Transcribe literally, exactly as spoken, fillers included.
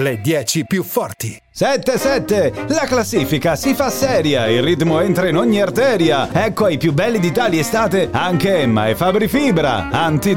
le dieci più forti. sette sette, la classifica si fa seria, il ritmo entra in ogni arteria. Ecco ai più belli d'Italia estate anche Emma e Fabri Fibra. Anti